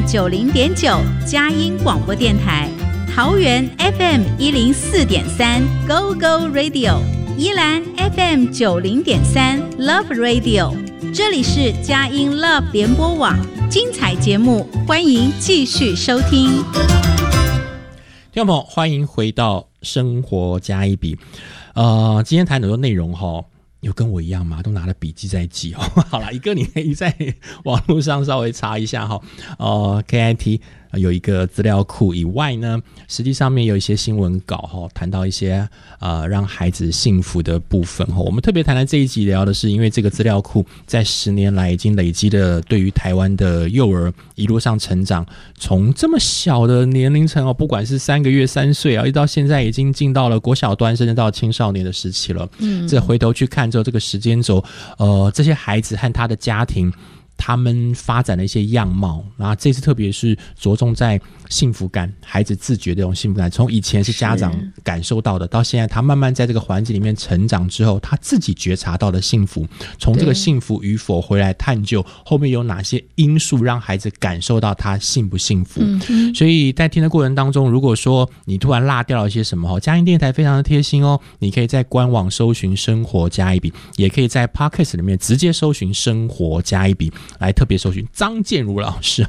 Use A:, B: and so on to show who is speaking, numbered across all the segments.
A: 90.9 佳音广播电台，桃园 FM 104.3 Go Go Radio， 宜兰 FM 90.3 Love Radio， 这里是佳音 Love 联播网，精彩节目欢迎继续收听。
B: 听众朋友，欢迎回到生活加一笔。今天谈很多内容有跟我一样吗？都拿了笔记在记好啦，一个你可以在网络上稍微查一下KIT 有一个资料库以外呢，实际上面有一些新闻稿谈到一些让孩子幸福的部分我们特别谈的这一集聊的是，因为这个资料库在10年来已经累积了对于台湾的幼儿一路上成长，从这么小的年龄层不管是3个月3岁一直到现在已经进到了国小端，甚至到青少年的时期了。这回头去看之后，这个时间轴这些孩子和他的家庭他们发展的一些样貌，然后这次特别是着重在幸福感，孩子自觉的这种幸福感，从以前是家长感受到的，到现在他慢慢在这个环境里面成长之后，他自己觉察到的幸福，从这个幸福与否回来探究后面有哪些因素让孩子感受到他幸不幸福。所以在听的过程当中，如果说你突然落掉了一些什么佳音电台非常的贴心你可以在官网搜寻生活加一笔，也可以在 Podcast 里面直接搜寻生活加一笔，来特别搜寻张建儒老师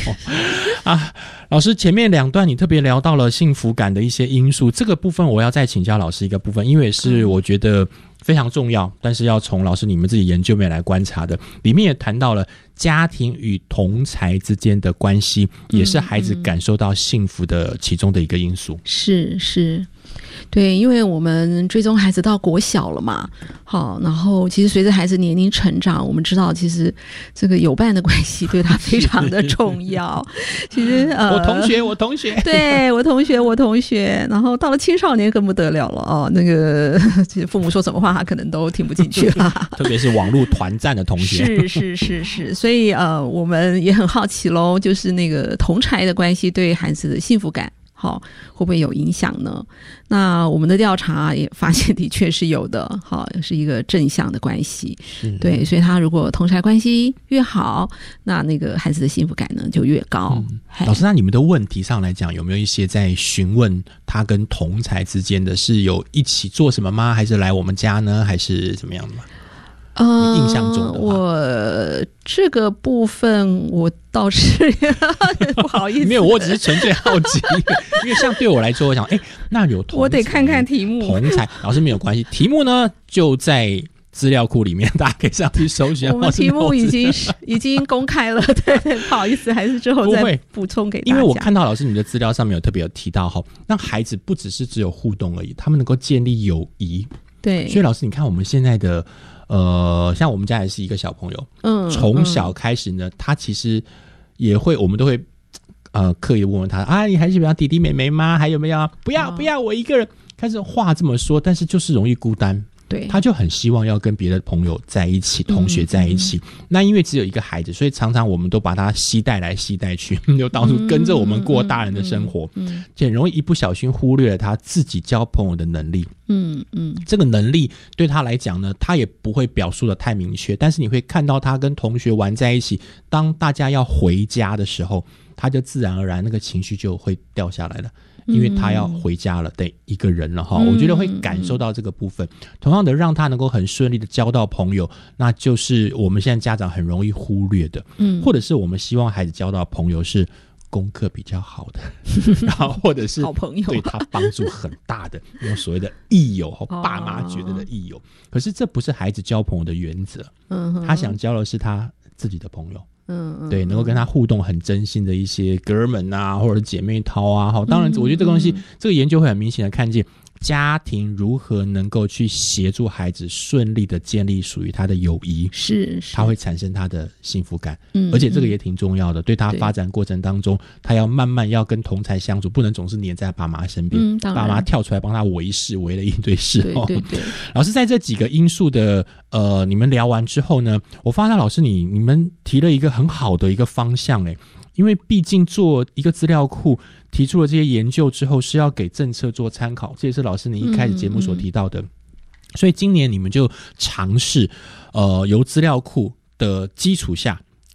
B: 老师前面2段你特别聊到了幸福感的一些因素，这个部分我要再请教老师一个部分，因为是我觉得非常重要，但是要从老师你们自己研究面来观察的，里面也谈到了家庭与同侪之间的关系，也是孩子感受到幸福的其中的一个因素。
C: 是对，因为我们追踪孩子到国小了嘛，然后其实随着孩子年龄成长，我们知道其实这个有伴的关系对他非常的重要。其实
B: 我同学
C: 对，我同学，然后到了青少年更不得了了那个其实父母说什么话他可能都听不进去了
B: 特别是网络团战的同学
C: 是，所以我们也很好奇咯，就是那个同侪的关系对孩子的幸福感会不会有影响呢？那我们的调查也发现的确是有的是一个正向的关系。对，所以他如果同侪关系越好，那个孩子的幸福感呢就越高。
B: 老师，那你们的问题上来讲，有没有一些在询问他跟同侪之间的是有一起做什么吗？还是来我们家呢？还是怎么样的吗？你印象中的话，我
C: 这个部分我倒是不好意思，
B: 没有，我只是纯粹好奇，因为像对我来说，我想，那有同侪，
C: 我得看看题目。
B: 同侪，老师没有关系，题目呢就在资料库里面，大家可以上去搜寻。
C: 我们题目已经公开了，对，不好意思，还是之后再补充给大家。
B: 因为我看到老师你的资料上面有特别有提到让孩子不只是只有互动而已，他们能够建立友谊。对，所以老师，你看我们现在的。像我们家也是一个小朋友，从小开始呢，他其实也会，我们都会刻意问问他你还是要弟弟妹妹吗？还有没有？不要，我一个人。开始话这么说，但是就是容易孤单。对，他就很希望要跟别的朋友在一起，同学在一起。那因为只有一个孩子，所以常常我们都把他携带来携带去，就到处跟着我们过大人的生活，就很容易一不小心忽略了他自己交朋友的能力。这个能力对他来讲呢，他也不会表述的太明确，但是你会看到他跟同学玩在一起，当大家要回家的时候，他就自然而然那个情绪就会掉下来了。因为他要回家了，得一个人了我觉得会感受到这个部分。同样的，让他能够很顺利的交到朋友，那就是我们现在家长很容易忽略的。或者是我们希望孩子交到朋友是功课比较好的，然后或者是对他帮助很大的那种所谓的益友爸妈觉得的益友。可是这不是孩子交朋友的原则，他想交的是他自己的朋友。对，能够跟他互动很真心的一些哥们或者姐妹淘当然我觉得这个东西，这个研究会很明显的看见家庭如何能够去协助孩子顺利的建立属于他的友谊，是他会产生他的幸福感。而且这个也挺重要的，对他发展过程当中，他要慢慢要跟同侪相处，不能总是黏在爸妈身边，爸妈跳出来帮他围事，围了一堆事。对，老师在这几个因素的你们聊完之后呢，我发现老师你们提了一个很好的一个方向因为毕竟做一个资料库提出了这些研究之后是要给政策做参考，这也是老师你一开始节目所提到的。所以今年你们就尝试由资料库的基础下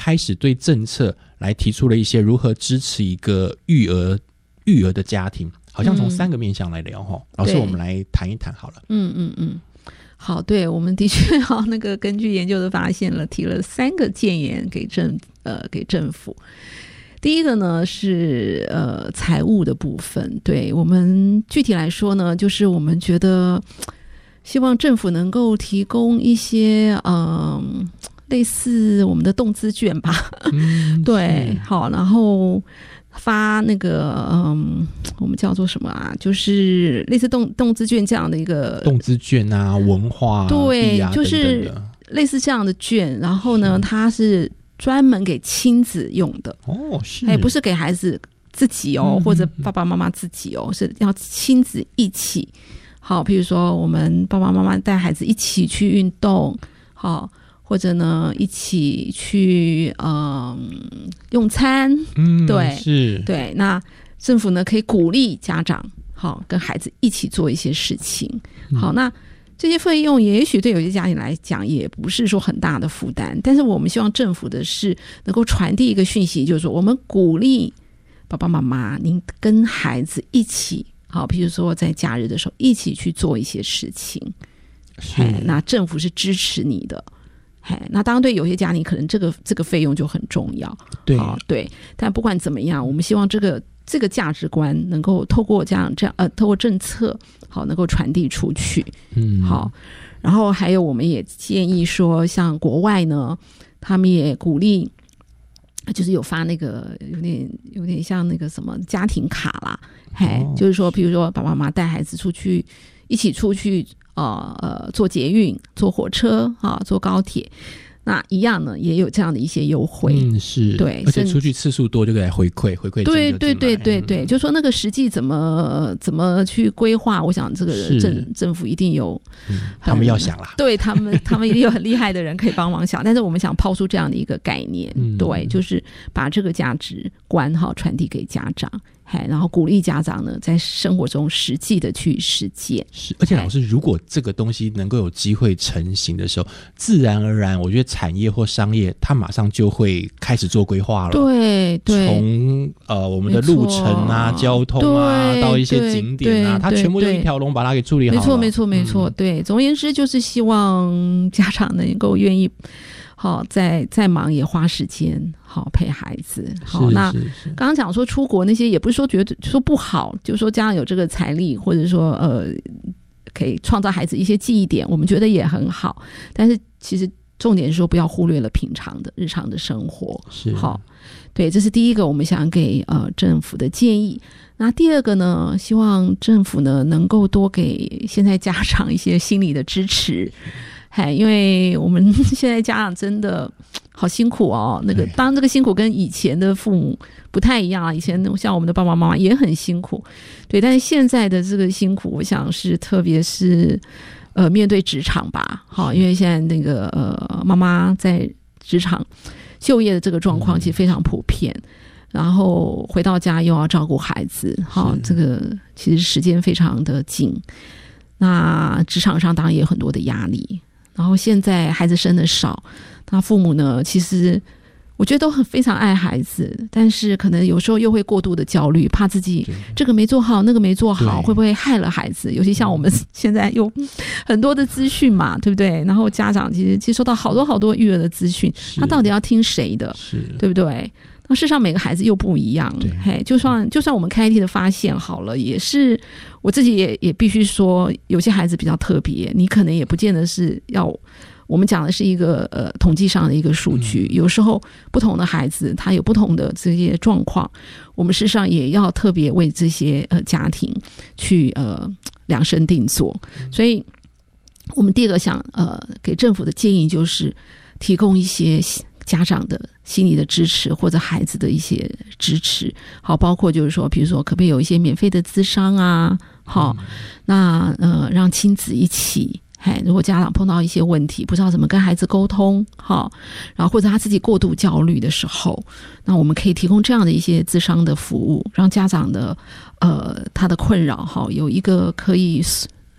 B: 开始对政策来提出了一些如何支持一个育儿的家庭，好像从3个面向来聊老师我们来谈一谈好了。
C: 好，对，我们的确那个根据研究的发现了，提了3个建言给政府。第一个呢是财务的部分，对，我们具体来说呢，就是我们觉得希望政府能够提供一些类似我们的动资券吧，对，好，然后发那个我们叫做什么啊？就是类似动资券这样的一个
B: 动资券啊，文化
C: 对，就是
B: 等等
C: 类似这样的券。然后呢，它是专门给亲子用的是不是给孩子自己或者爸爸妈妈自己是要亲子一起。好，比如说我们爸爸妈妈带孩子一起去运动，好。或者呢，一起去用餐，对，是，对。那政府呢可以鼓励家长，好，跟孩子一起做一些事情。好，那这些费用也许对有些家庭来讲也不是说很大的负担，但是我们希望政府的是能够传递一个讯息，就是说我们鼓励爸爸妈妈，您跟孩子一起，好，比如说在假日的时候一起去做一些事情，那政府是支持你的。那当然对有些家庭可能这个费用就很重要，对，对，但不管怎么样，我们希望这个价值观能够透过透过政策好能够传递出去，好，然后还有我们也建议说，像国外呢，他们也鼓励，就是有发那个有点像那个什么家庭卡啦，就是说，比如说爸爸妈妈带孩子一起出去。坐捷运、坐火车坐高铁，那一样呢，也有这样的一些优惠。
B: 是，对，而且出去次数多就可以回馈。
C: 对，就说那个实际怎么去规划，我想这个政府一定有，
B: 他们要想啦，
C: 对他们一定有很厉害的人可以帮忙想。但是我们想抛出这样的一个概念，对，就是把这个价值观传递给家长。然后鼓励家长呢，在生活中实际的去实践。是，
B: 而且老师，如果这个东西能够有机会成型的时候，自然而然，我觉得产业或商业，它马上就会开始做规划了。
C: 对，
B: 从我们的路程啊、交通啊，到一些景点啊，它全部就一条龙把它给处理好了。
C: 没错。对，总而言之，就是希望家长能够愿意。好，再忙也花时间好陪孩子。好，那刚刚讲说出国那些也不是说觉得说不好，就是说家长有这个财力，或者说可以创造孩子一些记忆点，我们觉得也很好。但是其实重点是说不要忽略了平常的日常的生活。是，好，对，这是第一个我们想给政府的建议。那第二个呢，希望政府呢能够多给现在家长一些心理的支持。因为我们现在家长真的好辛苦那个当然这个辛苦跟以前的父母不太一样啊，以前像我们的爸爸妈妈也很辛苦，对，但是现在的这个辛苦，我想是特别是面对职场吧，好，因为现在那个妈妈在职场就业的这个状况其实非常普遍，然后回到家又要照顾孩子，好，这个其实时间非常的紧，那职场上当然也有很多的压力。然后现在孩子生的少，那父母呢其实我觉得都非常爱孩子，但是可能有时候又会过度的焦虑，怕自己这个没做好那个没做好会不会害了孩子，尤其像我们现在有很多的资讯嘛，对不对？然后家长其实接收到好多育儿的资讯，他到底要听谁的，对不对？那事实上每个孩子又不一样，就算我们KIT的发现好了，也是我自己也必须说，有些孩子比较特别，你可能也不见得是要我们讲的是一个统计上的一个数据，有时候不同的孩子他有不同的这些状况，我们事实上也要特别为这些家庭去量身定做。所以我们第二个想给政府的建议就是提供一些家长的心理的支持，或者孩子的一些支持，好，包括就是说比如说可不可以有一些免费的咨商啊，好，那让亲子一起，如果家长碰到一些问题不知道怎么跟孩子沟通，好，然后或者他自己过度焦虑的时候，那我们可以提供这样的一些咨商的服务，让家长的他的困扰好有一个可以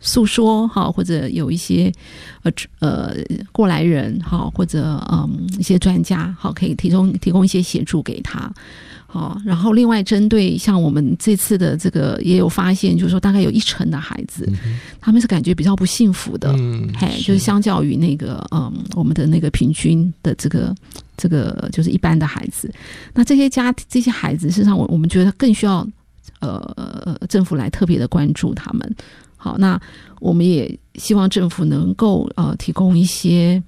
C: 诉说或者有一些过来人或者一些专家可以提供一些协助给他。然后另外针对像我们这次的这个也有发现，就是说大概有1成的孩子，他们是感觉比较不幸福的，就是相较于那个我们的那个平均的这个就是一般的孩子。那这些孩子事实上我们觉得更需要政府来特别的关注他们。好，那我们也希望政府能够提供一些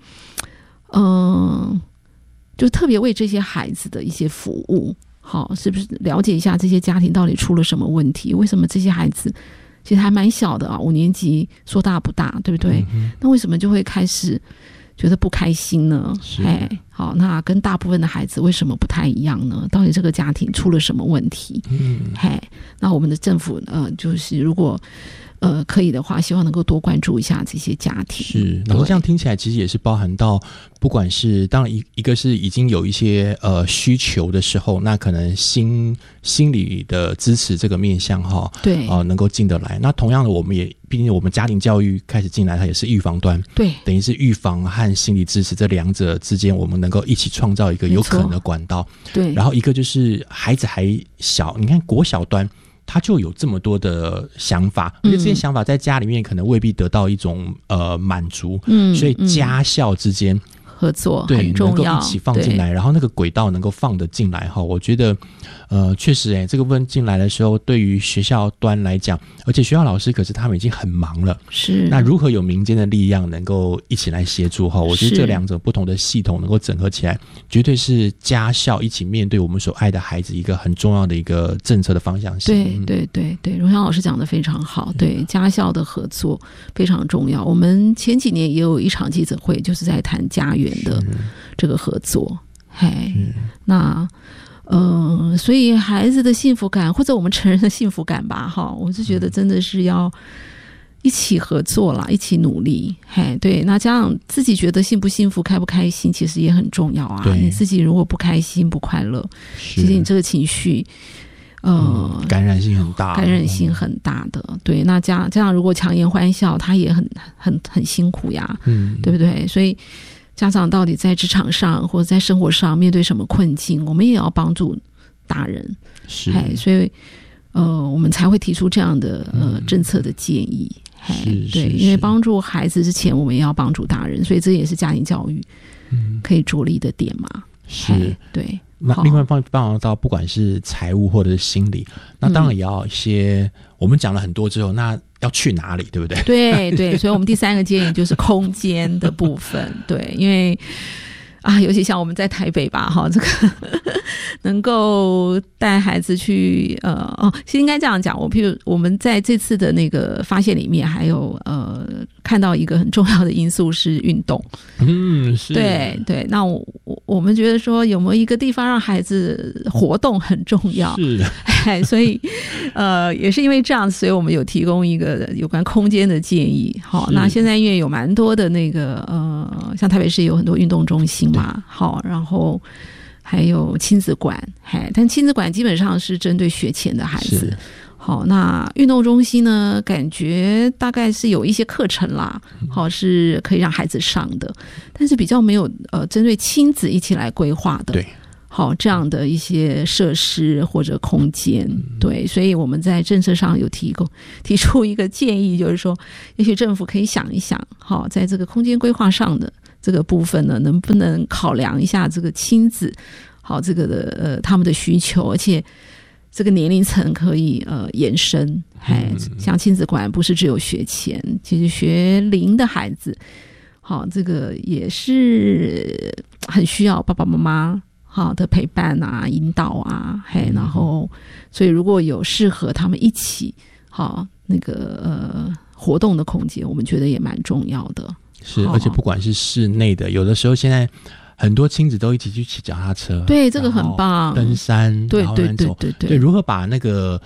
C: 就特别为这些孩子的一些服务。好，是不是了解一下这些家庭到底出了什么问题？为什么这些孩子其实还蛮小的5年级，说大不大，对不对？那为什么就会开始觉得不开心呢？好，那跟大部分的孩子为什么不太一样呢？到底这个家庭出了什么问题？那我们的政府就是如果可以的话，希望能够多关注一下这些家庭。
B: 是，然后这样听起来其实也是包含到，不管是当然一个是已经有一些需求的时候，那可能心理的支持这个面向
C: 对
B: 能够进得来。那同样的，我们也毕竟我们家庭教育开始进来，它也是预防端，对，等于是预防和心理支持这两者之间，我们能够一起创造一个有可能的管道。对，然后一个就是孩子还小，你看国小端。他就有这么多的想法，而且这些想法在家里面可能未必得到一种满足，所以家校之间
C: 合作
B: 对
C: 很重要，
B: 能够一起放进来，然后那个轨道能够放得进来我觉得确实这个问进来的时候，对于学校端来讲，而且学校老师可是他们已经很忙了，是那如何有民间的力量能够一起来协助我觉得这两种不同的系统能够整合起来，绝对是家校一起面对我们所爱的孩子一个很重要的一个政策的方向性。
C: 对，荣祥老师讲得非常好，对家校的合作非常重要。我们前几年也有一场记者会，就是在谈家园的这个合作。那所以孩子的幸福感，或者我们成人的幸福感吧，我是觉得真的是要一起合作啦，一起努力。对，那这样自己觉得幸不幸福、开不开心，其实也很重要啊。你自己如果不开心、不快乐，其实你这个情绪，
B: 感染性很大的。对，那这样如果强颜欢笑，他也很辛苦呀，对不对？所以。家长到底在职场上或者在生活上面对什么困境，我们也要帮助大人。是，所以我们才会提出这样的政策的建议。对，因为帮助孩子之前，我们也要帮助大人，所以这也是家庭教育可以着力的点嘛。是，对。 那另外帮忙到不管是财务或者是心理，那当然也要一些。我们讲了很多之后，那要去哪里，对不对？
C: 对，所以我们第3个建议就是空间的部分。对，因为尤其像我们在台北吧，这个能够带孩子去其实应该这样讲，譬如我们在这次的那个发现里面，还有看到一个很重要的因素是运动。是。对，那我们觉得说有没有一个地方让孩子活动很重要。是。所以也是因为这样，所以我们有提供一个有关空间的建议。好，那现在因为有蛮多的那个像台北市有很多运动中心嘛，好，然后还有亲子馆，但亲子馆基本上是针对学前的孩子。好，那运动中心呢，感觉大概是有一些课程啦，好，是可以让孩子上的，但是比较没有针对亲子一起来规划的。对。好，这样的一些设施或者空间。对，所以我们在政策上有提出一个建议，就是说也许政府可以想一想，好，在这个空间规划上的这个部分呢，能不能考量一下这个亲子好这个的他们的需求，而且这个年龄层可以延伸。像亲子馆不是只有学前，其实学龄的孩子好，这个也是很需要爸爸妈妈好的陪伴啊、引导啊，然后所以如果有适合他们一起好那个活动的空间，我们觉得也蛮重要的。
B: 是，而且不管是室内的，有的时候现在很多亲子都一起去骑脚踏车，
C: 对，这个很棒，
B: 登山，
C: 对，
B: 如何把那个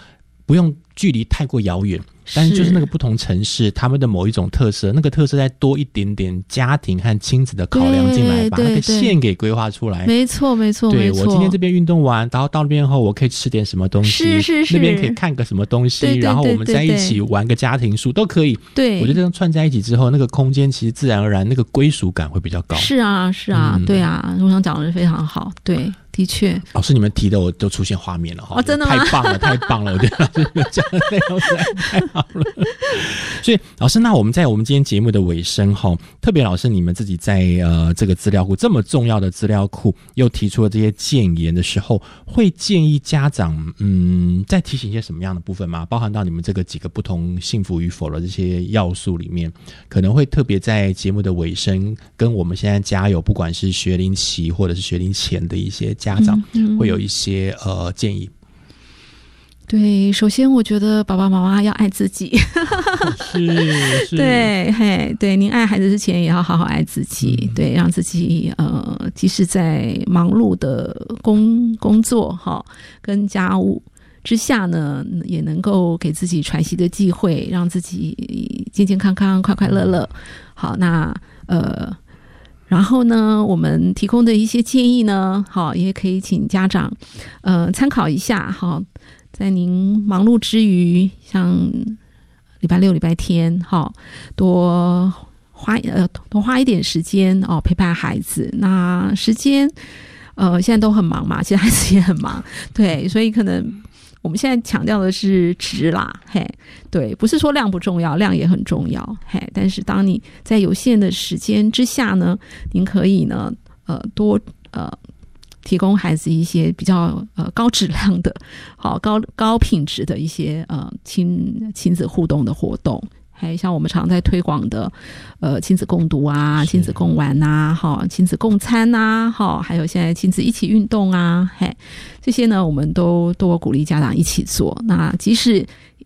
B: 不用距离太过遥远，但是就是那个不同城市他们的某一种特色，那个特色再多一点点家庭和亲子的考量进来，把那个线给规划出来。
C: 没错没错，
B: 对，我今天这边运动完，然后到那边后我可以吃点什么东西，
C: 是
B: 那边可以看个什么东西，
C: 对对对对，
B: 然后我们在一起玩个家庭树都可以。对，我觉得这样串在一起之后，那个空间其实自然而然那个归属感会比较高。
C: 是啊是啊，对啊，我想讲的非常好，对。的确，
B: 老师你们提的我都出现画面了哈，
C: 真的吗？
B: 太棒了，太棒了！我觉得老师讲的内容实在太好了。所以老师，那我们在我们今天节目的尾声哈，特别老师你们自己在这个资料库这么重要的资料库，又提出了这些建言的时候，会建议家长再提醒一些什么样的部分吗？包含到你们这个几个不同幸福与否的这些要素里面，可能会特别在节目的尾声跟我们现在家有不管是学龄期或者是学龄前的一些家长会有一些建议。
C: 对，首先我觉得爸爸妈妈要爱自己。
B: 是
C: 对，嘿，对，您爱孩子之前也要好好爱自己，对，让自己即使在忙碌的工作哈跟家务之下呢，也能够给自己喘息的机会，让自己健健康康快快乐乐。好，那然后呢，我们提供的一些建议呢，好，也可以请家长参考一下。好，在您忙碌之余，像礼拜六、礼拜天，好，多花一点时间陪伴孩子。那时间现在都很忙嘛，其实孩子也很忙，对，所以可能我们现在强调的是质啦，嘿，对，不是说量不重要，量也很重要，嘿，但是当你在有限的时间之下呢，您可以呢，多提供孩子一些比较高质量的、好高品质的一些亲子互动的活动。还像我们常在推广的亲子共读啊，亲子共玩啊，好，亲子共餐啊，好，还有现在亲子一起运动啊，嘿，这些呢我们都鼓励家长一起做。那即使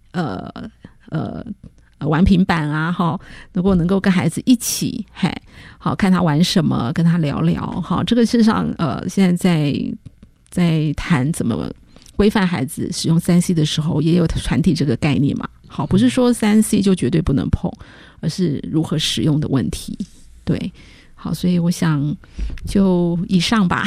C: 玩平板啊，好，如果能够跟孩子一起，嘿，好，看他玩什么，跟他聊聊，好，这个事实上现在在谈怎么规范孩子使用 3C 的时候，也有传递这个概念嘛。好，不是说 3C 就绝对不能碰，而是如何使用的问题。对，好，所以我想就以上吧。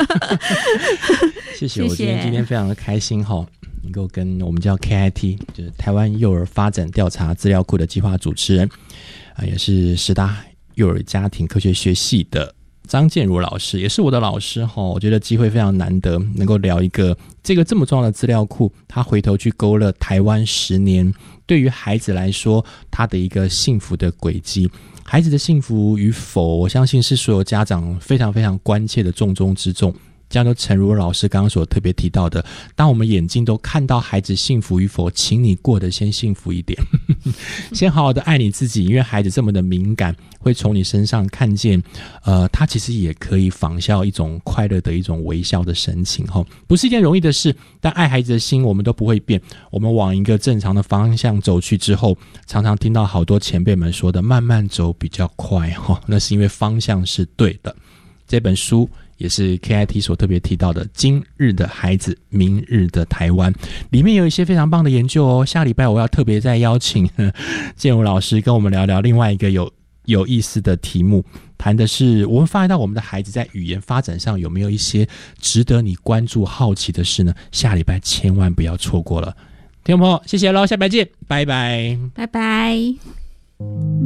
B: 谢谢，我今天非常的开心哈，能够跟我们叫 KIT， 就是台湾幼儿发展调查资料库的计划主持人，也是师大幼儿家庭科学学系的张建如老师，也是我的老师哈。我觉得机会非常难得，能够聊一个这么重要的资料库，他回头去勾勒台湾10年对于孩子来说他的一个幸福的轨迹。孩子的幸福与否，我相信是所有家长非常非常关切的重中之重。这样就诚如老师刚刚所特别提到的，当我们眼睛都看到孩子幸福与否，请你过得先幸福一点。先好好的爱你自己，因为孩子这么的敏感，会从你身上看见他其实也可以仿效一种快乐的一种微笑的神情，不是一件容易的事，但爱孩子的心我们都不会变。我们往一个正常的方向走去之后，常常听到好多前辈们说的慢慢走比较快，那是因为方向是对的。这本书也是 KIT 所特别提到的今日的孩子明日的台湾，里面有一些非常棒的研究哦。下礼拜我要特别再邀请建武老师跟我们聊聊另外一个有意思的题目，谈的是我们发现到我们的孩子在语言发展上有没有一些值得你关注好奇的事呢？下礼拜千万不要错过了。听众朋友，谢谢咯，下礼拜见，拜拜，
C: 拜拜。